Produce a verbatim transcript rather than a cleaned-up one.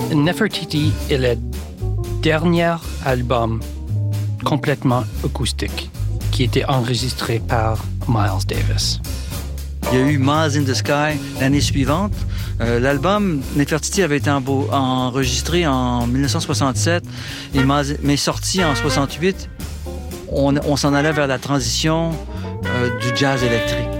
Nefertiti est le dernier album complètement acoustique qui était enregistré par Miles Davis. Il y a eu Miles in the Sky l'année suivante. Euh, l'album Nefertiti avait été embo- enregistré en dix-neuf cent soixante-sept, et Miles, mais sorti en soixante-huit. On, on s'en allait vers la transition euh, du jazz électrique.